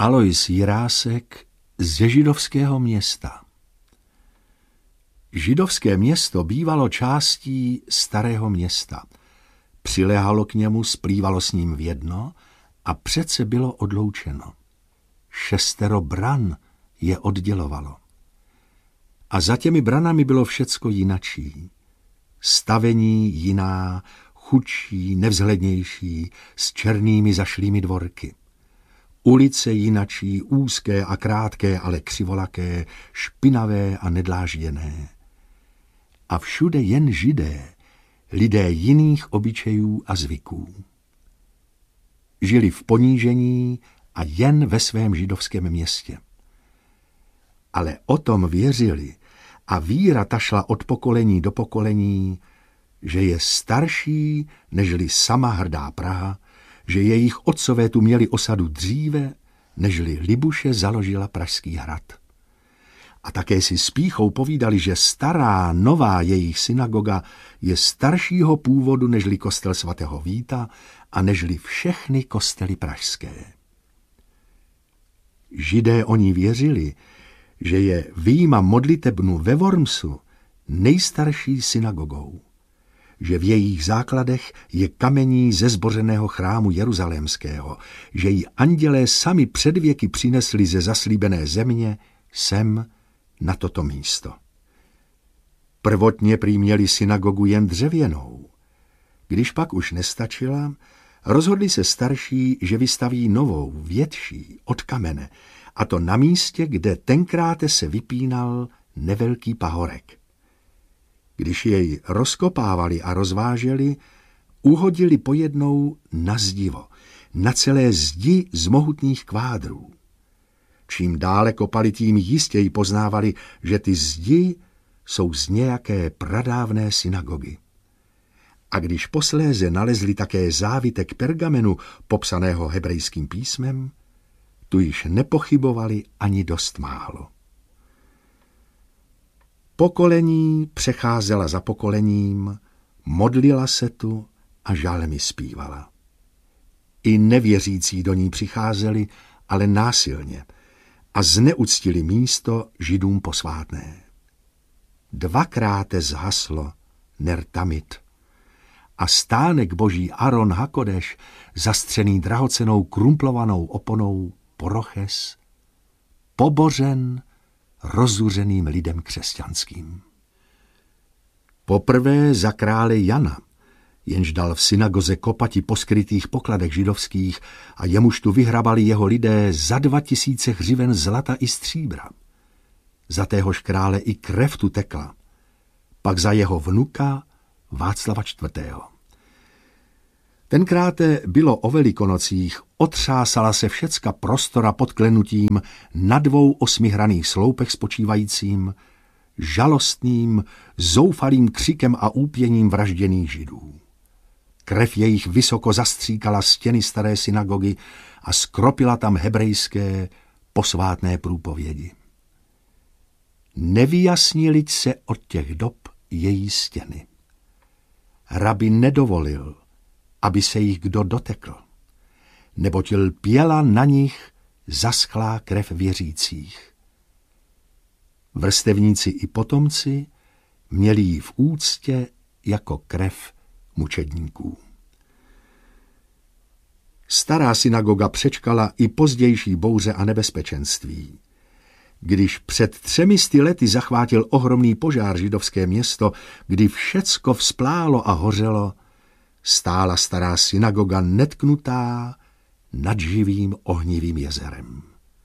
Alois Jirásek ze Židovského města. Židovské město bývalo částí Starého města. Přiléhalo k němu, splývalo s ním v jedno a přece bylo odloučeno. 6 bran je oddělovalo. A za těmi branami bylo všecko jinačí. Stavení jiná, chudší, nevzhlednější, s černými zašlými dvorky. Ulice jinačí, úzké a krátké, ale křivolaké, špinavé a nedlážděné. A všude jen Židé, lidé jiných obyčejů a zvyků. Žili v ponížení a jen ve svém židovském městě. Ale o tom věřili a víra ta šla od pokolení do pokolení, že je starší nežli sama hrdá Praha, že jejich otcové tu měli osadu dříve, nežli Libuše založila Pražský hrad. A také si s pýchou povídali, že stará, nová jejich synagoga je staršího původu nežli kostel svatého Víta a nežli všechny kostely pražské. Židé o ní věřili, že je vyjma modlitebnu ve Wormsu nejstarší synagogou, že v jejich základech je kamení ze zbořeného chrámu jeruzalémského, že ji andělé sami před věky přinesli ze zaslíbené země sem na toto místo. Prvotně prý měli synagogu jen dřevěnou. Když pak už nestačila, rozhodli se starší, že vystaví novou, větší, od kamene, a to na místě, kde tenkrát se vypínal nevelký pahorek. Když jej rozkopávali a rozváželi, uhodili pojednou na zdivo, na celé zdi z mohutných kvádrů. Čím dále kopali, tím jistěji poznávali, že ty zdi jsou z nějaké pradávné synagogy. A když posléze nalezli také závitek pergamenu popsaného hebrejským písmem, tu již nepochybovali ani dost málo. Pokolení přecházela za pokolením, modlila se tu a žalmy zpívala. I nevěřící do ní přicházeli, ale násilně, a zneuctili místo Židům posvátné. 2krát zhaslo ner tamid a stánek boží Aron Hakodeš, zastřený drahocennou krumplovanou oponou Poroches, pobořen rozuřeným lidem křesťanským. Poprvé za krále Jana, jenž dal v synagoze kopati po skrytých pokladech židovských a jemuž tu vyhrabali jeho lidé za 2000 hřiven zlata i stříbra. Za téhož krále i krev tu tekla, pak za jeho vnuka Václava IV. Tenkráte bylo o Velikonocích, otřásala se všecka prostora pod klenutím na 2 8hraných sloupech spočívajícím, žalostným, zoufalým křikem a úpěním vražděných Židů. Krev jejich vysoko zastříkala stěny staré synagogy a skropila tam hebrejské posvátné průpovědi. Nevyjasnili se od těch dob její stěny. Rabi nedovolil, aby se jich kdo dotekl, neboť lpěla na nich zaschlá krev věřících. Vrstevníci i potomci měli ji v úctě jako krev mučedníků. Stará synagoga přečkala i pozdější bouře a nebezpečenství. Když před 300 lety zachvátil ohromný požár židovské město, kdy všecko vzplálo a hořelo, stála stará synagoga netknutá nad živým ohnivým jezerem.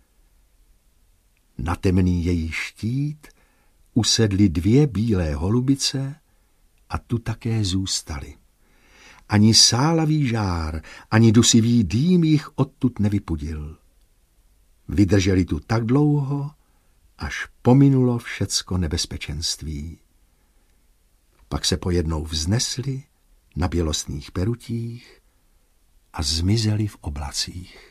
Na temný její štít usedly 2 bílé holubice a tu také zůstaly. Ani sálavý žár, ani dusivý dým jich odtud nevypudil. Vydrželi tu tak dlouho, až pominulo všecko nebezpečenství. Pak se pojednou vznesli na bělostných perutích a zmizeli v oblacích.